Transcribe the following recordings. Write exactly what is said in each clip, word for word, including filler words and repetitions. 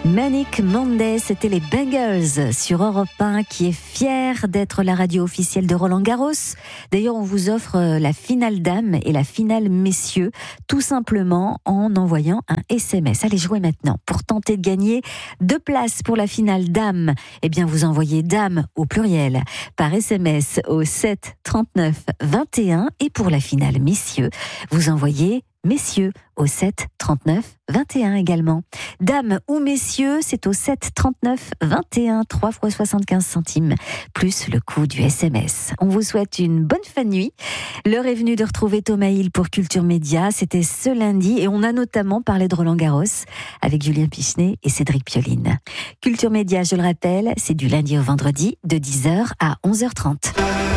Manic Monday, c'était les Bengals sur Europe un qui est fier d'être la radio officielle de Roland Garros. D'ailleurs, on vous offre la finale dames et la finale messieurs, tout simplement en envoyant un S M S. Allez jouer maintenant pour tenter de gagner deux places pour la finale dames. Eh bien, vous envoyez dame au pluriel par S M S au sept trente-neuf vingt et un et pour la finale messieurs, vous envoyez messieurs au sept trente-neuf vingt et un également. Dames ou messieurs, c'est au sept trente-neuf vingt et un, trois fois soixante-quinze centimes, plus le coût du S M S. On vous souhaite une bonne fin de nuit. L'heure est venue de retrouver Thomas Hill pour Culture Média. C'était ce lundi et on a notamment parlé de Roland Garros avec Julien Pichenet et Cédric Pioline. Culture Média, je le rappelle, c'est du lundi au vendredi de dix heures à onze heures trente.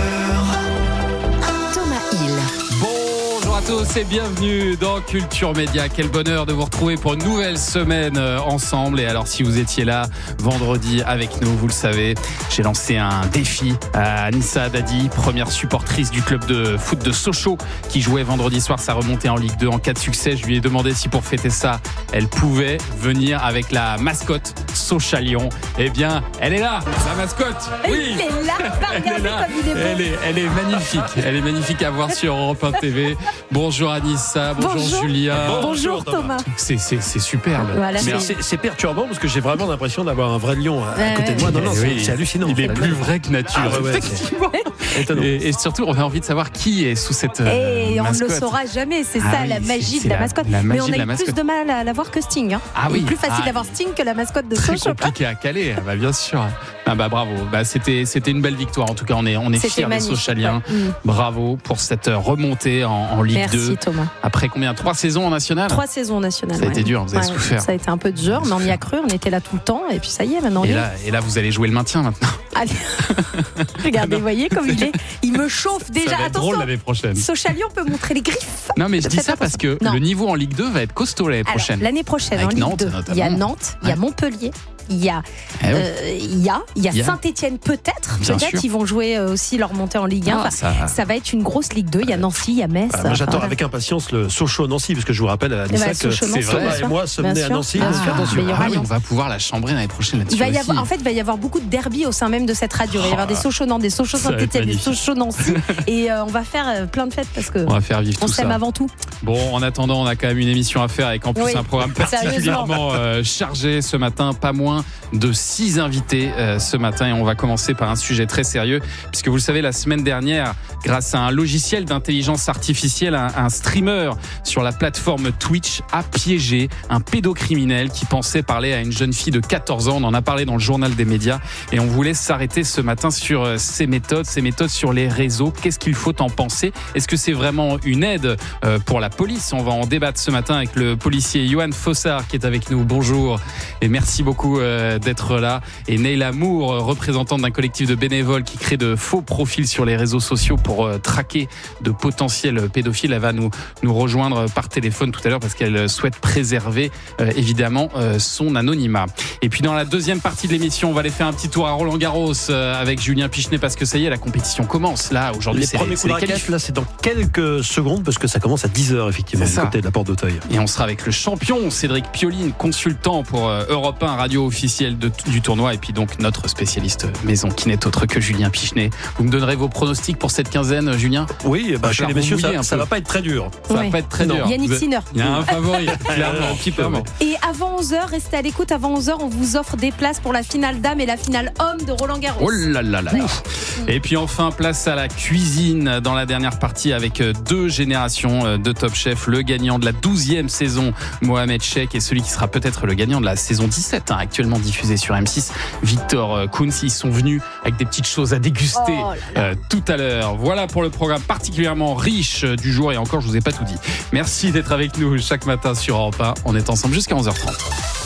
Bonjour à tous et bienvenue dans Culture Média. Quel bonheur de vous retrouver pour une nouvelle semaine ensemble. Et alors, si vous étiez là vendredi avec nous, vous le savez, j'ai lancé un défi à Anissa Haddadi, première supportrice du club de foot de Sochaux, qui jouait vendredi soir sa remontée en Ligue deux. En cas de succès, je lui ai demandé si pour fêter ça, elle pouvait venir avec la mascotte Sochalion. Eh bien, elle est là, la mascotte. Oui, elle est là. Elle est là. Comme il est beau. Elle est, elle est magnifique. Elle est magnifique à voir sur Europe un T V. Bonjour Anissa, bonjour, bonjour Julien. Bonjour Thomas. C'est, c'est, c'est superbe. Voilà, c'est, c'est, c'est perturbant parce que j'ai vraiment l'impression d'avoir un vrai lion à, à côté de moi. Non, non, oui, c'est, c'est hallucinant. Il est plus vrai que nature. Ah, ouais, effectivement. Et, et surtout, on a envie de savoir qui est sous cette euh, Et on mascotte. ne le saura jamais, c'est Ah ça oui, la magie c'est de la la, mascotte. la magie Mais on a de la eu mascotte. plus de mal à l'avoir que Sting. Hein. Ah oui. Il est plus facile ah, d'avoir Sting que la mascotte de très Sochaux. compliqué à caler, bah, bien sûr. Ah bah bravo, bah, c'était, c'était une belle victoire. En tout cas, on est, on est fiers des Sochaliens. Ouais. Mmh. Bravo pour cette remontée en, en Ligue Merci, deux. Thomas. Après combien ? Trois saisons en national ? Trois saisons nationales. Ça a ouais. été dur, vous avez ouais, souffert. Ça a été un peu dur, mais on y a cru, on était là tout le temps, et puis ça y est, maintenant on et y est. là, et là, vous allez jouer le maintien maintenant. Allez. Regardez, vous voyez comme il est. Il me chauffe déjà. Ça va être Attention, drôle l'année prochaine. Sochalion peut montrer les griffes. Non, mais je dis Faites ça parce que Non. le niveau en Ligue deux va être costaud l'année Alors, prochaine. l'année prochaine, Avec en Ligue Nantes, deux, il y a notamment. Nantes, il y a Ouais. Montpellier. Il y a, Eh oui. euh, il y a, il y a Il y a. Saint-Étienne peut-être, Bien peut-être sûr. ils vont jouer euh, aussi leur montée en Ligue un. Ah, Enfin, ça- ça va être une grosse Ligue deux. Il y a Nancy, il y a Metz. Ah, moi, j'attends Enfin, avec impatience le Sochaux-Nancy, parce que je vous rappelle à Eh Anissa ben, que Sochaux-Nancy, c'est vrai. Thomas bien et sûr. moi sommes Bien nés à sûr. Nancy, Ah, donc attention. mais il y aura Ah oui, Lyon. on va pouvoir la chambrer l'année prochaine là-dessus Il va y aussi. avoir, en fait, il va y avoir beaucoup de derby au sein même de cette radio. Il va y avoir des Sochaux-Nantes, des Ça va être Sochaux-Saint-Étienne, des magnifique. Sochaux-Nancy. Et euh, on va faire euh, plein de fêtes parce que On va faire vivre on tout s'aime ça. avant tout. Bon, en attendant, on a quand même une émission à faire avec en plus Oui. un programme particulièrement euh, chargé ce matin. Pas moins de six invités euh, ce matin et on va commencer par un sujet très sérieux puisque vous le savez, la semaine dernière, grâce à un logiciel d'intelligence artificielle, un, un streamer sur la plateforme Twitch a piégé un pédocriminel qui pensait parler à une jeune fille de quatorze ans. On en a parlé dans le journal des médias et on voulait s'arrêter ce matin sur euh, ces méthodes, ces méthodes sur les réseaux. Qu'est-ce qu'il faut en penser ? Est-ce que c'est vraiment une aide euh, pour la police ? On va en débattre ce matin avec le policier Johan Fossard qui est avec nous. Bonjour et merci beaucoup euh, d'être là. Et Neila Moore, représentante d'un collectif de bénévoles qui crée de faux profils sur les réseaux sociaux pour euh, traquer de potentiels pédophiles. Elle va nous, nous rejoindre par téléphone tout à l'heure parce qu'elle souhaite préserver euh, évidemment euh, son anonymat. Et puis dans la deuxième partie de l'émission, on va aller faire un petit tour à Roland Garros euh, avec Julien Pichenet parce que ça y est, la compétition commence. Là, aujourd'hui, Les c'est premiers c'est coups de les raquette, qualifs. là, c'est dans quelques secondes parce que ça commence à dix heures, effectivement, C'est du ça. côté de la Porte d'Auteuil. Et on sera avec le champion Cédric Pioline, consultant pour euh, Europe un, radio officielle de, du tournoi, et puis donc notre spécialiste maison qui n'est autre que Julien Pichenet. Vous me donnerez vos pronostics pour cette quinzaine, Julien ? Oui, bah, va chez falloir les vous messieurs, mouiller ça, un ça peu. va pas être très dur. Ça Ouais. va pas être très Non. dur. Yannick Vous êtes- Sinner. Il y a un favori, clairement, clairement. Et avant onze heures, restez à l'écoute. Avant onze heures, on vous offre des places pour la finale dame et la finale homme de Roland Garros. Oh là là là là. Et puis enfin, place à la cuisine dans la dernière partie avec deux générations de Top Chef. Le gagnant de la douzième saison, Mohamed Cheikh, et celui qui sera peut-être le gagnant de la saison dix-sept, hein, actuellement diffusée sur M six, Victor Kouns. Ils sont venus avec des petites choses à déguster Oh là là. euh, tout à l'heure. Voilà pour le programme particulièrement riche du jour. Et encore, je vous ai pas tout dit. Merci d'être avec nous chaque matin sur Europe un. On est ensemble jusqu'à onze heures trente.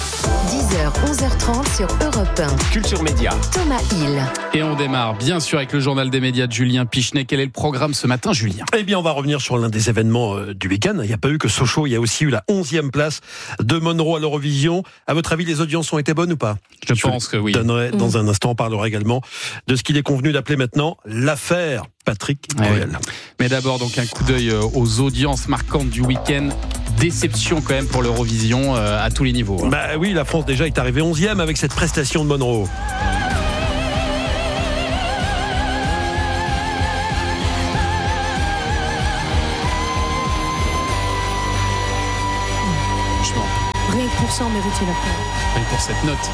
dix heures, onze heures trente sur Europe un. Culture Média. Thomas Hill. Et on démarre bien sûr avec le journal des médias de Julien Pichenet. Quel est le programme ce matin, Julien ? Eh bien, on va revenir sur l'un des événements euh, du week-end. Il n'y a pas eu que Sochaux, il y a aussi eu la onzième place de Monroe à l'Eurovision. À votre avis, les audiences ont été bonnes ou pas ? Je pense que oui. Je donnerai dans un instant, on parlera également de ce qu'il est convenu d'appeler maintenant l'affaire Patrick Bruel. Ouais. Mais d'abord, donc un coup d'œil aux audiences marquantes du week-end. Déception quand même pour l'Eurovision euh, à tous les niveaux. Hein. Bah oui, la France déjà déjà est arrivé onzième avec cette prestation de Monroe. Rien que pour ça, on méritait la paix. Rien que pour cette note.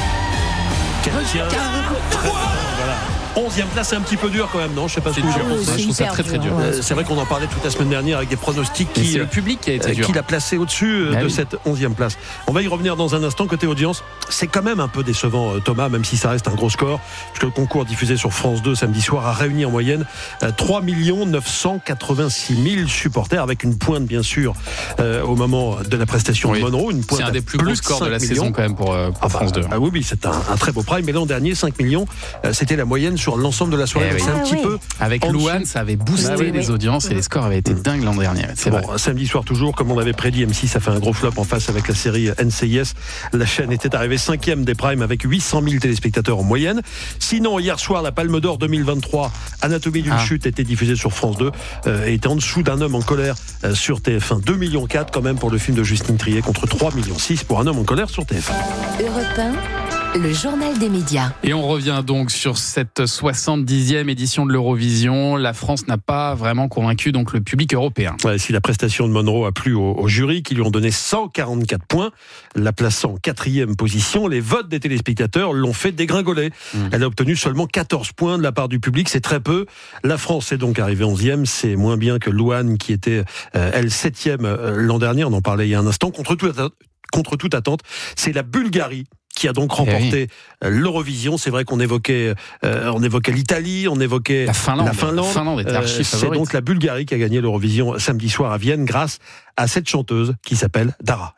Voilà. onzième place, c'est un petit peu dur quand même, non? Je sais pas ce que C'est vous dur. en pensez. Ouais, je trouve ça très très dur. Euh, c'est vrai qu'on en parlait toute la semaine dernière avec des pronostics Et qui, c'est le public qui a été euh, dur. qui l'a placé au-dessus euh, Bah de oui. cette onzième place. On va y revenir dans un instant. Côté audience, c'est quand même un peu décevant, euh, Thomas, même si ça reste un gros score, puisque le concours diffusé sur France deux samedi soir a réuni en moyenne euh, trois millions neuf cent quatre-vingt-six mille supporters, avec une pointe bien sûr euh, au moment de la prestation Oui. de Monroe, une pointe C'est un à des plus gros de scores de cinq la millions. saison quand même pour, euh, pour Ah bah, France deux. ah oui, oui, c'est un, un très beau prime. Mais l'an dernier, cinq millions, euh, c'était la moyenne sur l'ensemble de la soirée. Eh Donc oui. c'est un Ah petit oui. peu Avec en Louane, dessous. ça avait boosté Ah oui, les oui. audiences et les scores avaient été dingues l'an dernier. C'est vrai. Bon, samedi soir toujours, comme on avait prédit, M six a fait un gros flop en face avec la série N C I S. La chaîne était arrivée cinquième des primes avec huit cent mille téléspectateurs en moyenne. Sinon, hier soir, la Palme d'Or deux mille vingt-trois, Anatomie d'une Ah. chute, était diffusée sur France deux euh, et était en dessous d'un homme en colère euh, sur T F un. deux virgule quatre millions quand même pour le film de Justine Triet contre trois virgule six millions pour un homme en colère sur T F un. Europe un, le journal des médias. Et on revient donc sur cette soixante-dixième édition de l'Eurovision. La France n'a pas vraiment convaincu donc le public européen. Ouais, si la prestation de Monroe a plu au, au jury, qui lui ont donné cent quarante-quatre points, la plaçant quatrième position, les votes des téléspectateurs l'ont fait dégringoler. Mmh. Elle a obtenu seulement quatorze points de la part du public, c'est très peu. La France est donc arrivée onzième, c'est moins bien que Louane qui était, euh, elle, septième euh, l'an dernier, on en parlait il y a un instant. Contre, tout, contre toute attente, c'est la Bulgarie qui a donc remporté oui. l'Eurovision. C'est vrai qu'on évoquait, euh, on évoquait l'Italie, on évoquait la Finlande. La Finlande, la Finlande était archi euh, c'est favorite. donc la Bulgarie qui a gagné l'Eurovision samedi soir à Vienne grâce à cette chanteuse qui s'appelle Dara.